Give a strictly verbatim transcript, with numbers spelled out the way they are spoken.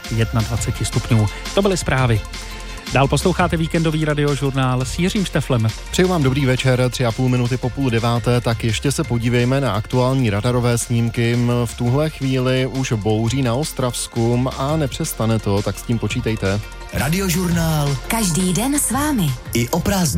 dvacet jedna stupňů. To byly zprávy. Dál posloucháte víkendový radiožurnál s Jiřím Šteflem. Přeju vám dobrý večer, tři a půl minuty po půl deváté, tak ještě se podívejme na aktuální radarové snímky. V tuhle chvíli už bouří na Ostravsku a nepřestane to, tak s tím počítejte. Radiožurnál. Každý den s vámi. I o prázdninách.